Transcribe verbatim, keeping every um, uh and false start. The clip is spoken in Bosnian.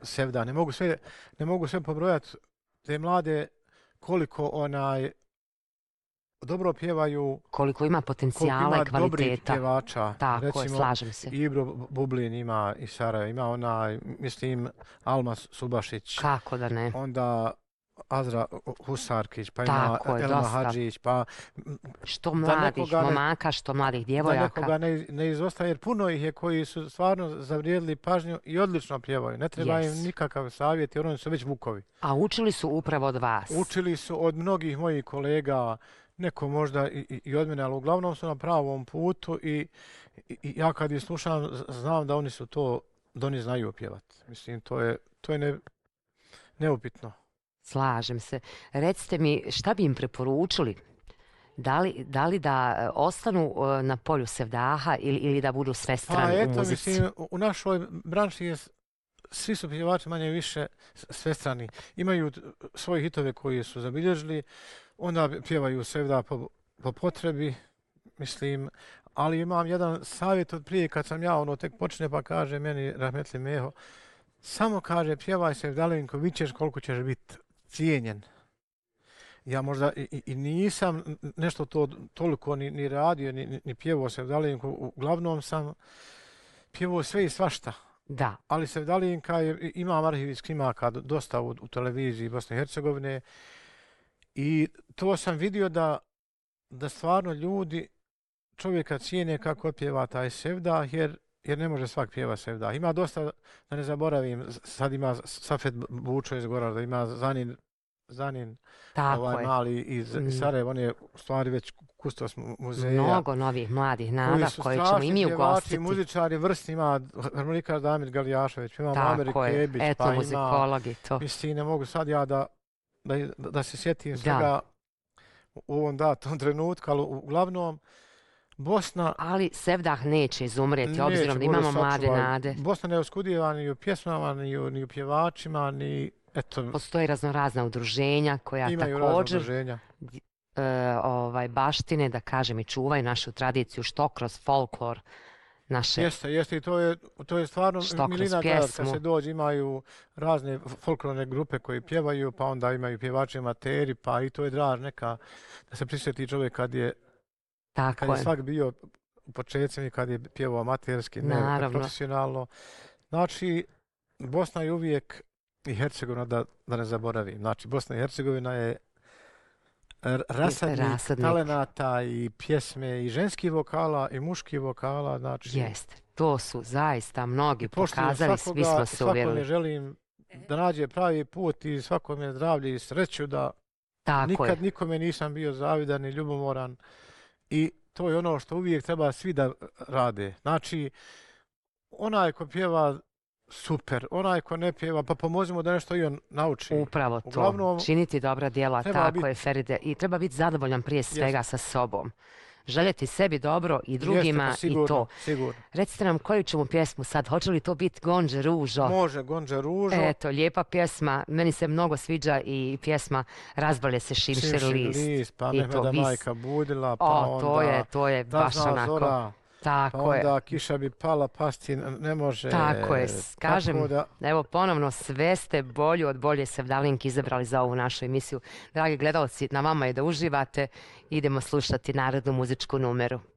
sevda. Ne mogu sve, ne mogu sve pobrojati te mlade koliko onaj dobro pjevaju, koliko ima potencijala i kvaliteta. Koliko ima dobrih pjevača. Tako recimo, je, slažem se. Ibro Bublin ima iz Sarajeva, ima onaj, mislim, Alma Subašić. Kako da ne? Onda Azra Husarkić, pa Tako ima je, Elma dosta. Hadžić, pa... Što mladih ne, momaka, što mladih djevojaka. Da nekoga ne, ne izostaje, jer puno ih je koji su stvarno zavrijedili pažnju i odlično pjevaju. Ne treba Yes. im nikakav savjet, jer oni su već vukovi. A učili su upravo od vas. Učili su od mnogih mojih kolega, neko možda i, i, i od mene, ali uglavnom su na pravom putu i, i, i ja kad ih slušam, znam da oni su to, da oni znaju pjevati. Mislim, to je, to je ne, neupitno. Slažem se. Recite mi, šta bi im preporučili? Da li, da li da ostanu na polju sevdaha ili, ili da budu svestrani pa, u eto, muzici? Mislim, u našoj branši je, svi su pjevači manje više svestrani. Imaju svoje hitove koji su zabilježili, onda pjevaju sevda po, po potrebi, mislim, ali imam jedan savjet od prije kad sam ja ono tek počne pa kaže meni Rahmetli Meho, samo kaže pjevaj sevdalinko, vidit ćeš koliko ćeš biti cijenjen. Ja možda i, i nisam nešto to toliko ni, ni radio, ni, ni pjevao sevdalinko, uglavnom sam pjevao sve i svašta. Da. Ali sevdalinka je, imam arhiv iz Krimaka dosta u, u televiziji Bosne i Hercegovine i to sam vidio da, da stvarno ljudi čovjeka cijene kako pjeva taj sevdah, jer jer ne može svak pjeva sevdah. Ima dosta, da ne zaboravim, sad ima Safet Bučo iz Gorada, ima Zanin, Zanin ovaj, mali iz mm. Sarajeva, on je u stvari već kustos muzeja. Mnogo novih mladih nada koje ćemo i mi ugostiti. Muzičari vrstni, ima harmonikar Damir Galijašević, ima Amer Kebić, eto, pa muzikologi, ima, to. Mislim, ne mogu sad ja da, da, da se sjetim svega u ovom datom trenutku, ali uglavnom Bosna... Ali sevdah neće izumrijeti, neće, obzirom da imamo mlade nade. Bosna ne oskudijeva ni u pjesmama, ni u, ni u pjevačima, ni... Eto, postoji raznorazna udruženja koja imaju također udruženja. E, ovaj, baštine, da kažem, i čuvaju našu tradiciju, što kroz folklor naše... Jeste, jeste i to je, to je stvarno milina gledat kad se dođe, imaju razne folklorne grupe koji pjevaju, pa onda imaju pjevači amateri, pa i to je draž neka, da se prisjeti čovjek kad je Tako kad je, je svak bio u početcima i kad je pjevao amaterski, ne Naravno. profesionalno. Znači, Bosna je uvijek i Hercegovina, da, da ne zaboravim. Znači, Bosna i Hercegovina je rasadnik, rasadnik talenata i pjesme i ženskih vokala i muških vokala. Znači, jeste, to su zaista mnogi pokazali, svi smo se uvjerili. Svakome želim da nađe pravi put i svakome zdravlje i sreću, da Tako nikad je. nikome nisam bio zavidan i ljubomoran. I to je ono što uvijek treba svi da rade. Znači, onaj ko pjeva, super. Onaj ko ne pjeva, pa pomozimo da nešto i on nauči. Upravo to. Uglavnom, činiti dobra djela, tako bit... je, Feride. I treba biti zadovoljan prije svega Jeste. sa sobom. Željeti sebi dobro i drugima. Jeste, pa sigurno, i to. Sigurno. Recite nam koju ćemo pjesmu sad. Hoće li to biti Gonđe Ružo? Može, Gonđe Ružo. Eto, lijepa pjesma. Meni se mnogo sviđa i pjesma Razbole se šimšir list. list. Pa Mehmeda majka budila, pa o, onda... to je, to je baš onako. Zora. Tako pa onda je. Kiša bi pala, pasti ne može. Tako je. Kažem, da... evo ponovno sve ste bolju od bolje sevdalinke izabrali za ovu našu emisiju. Dragi gledalci, na vama je da uživate. Idemo slušati narodnu muzičku numeru.